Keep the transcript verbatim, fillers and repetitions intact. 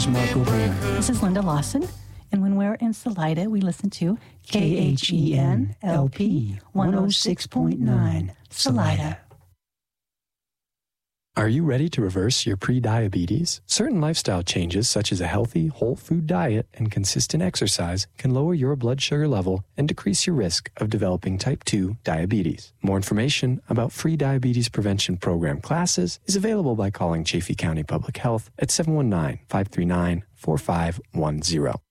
is Mark O'Brien. This is Linda Lawson. And when we're in Salida, we listen to K H E N L P one oh six point nine, Salida. Are you ready to reverse your pre-diabetes? Certain lifestyle changes, such as a healthy, whole food diet and consistent exercise, can lower your blood sugar level and decrease your risk of developing type two diabetes. More information about free diabetes prevention program classes is available by calling Chaffee County Public Health at seven one nine, five three nine, four five one zero.